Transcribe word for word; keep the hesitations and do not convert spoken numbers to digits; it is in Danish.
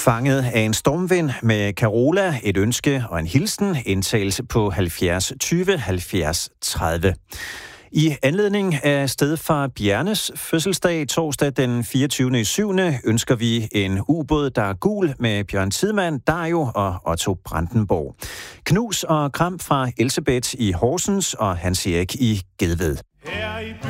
Fanget af en stormvind med Carola, et ønske og en hilsen, indtagelse på halvfjerds tyve halvfjerds tredive. I anledning af stedfar Bjernes fødselsdag torsdag den fireogtyvende syvende ønsker vi en ubåd, der er gul med Bjørn Tidemand, Dario og Otto Brandenborg. Knus og kram fra Elsebeth i Horsens og Hans Erik i Gedved.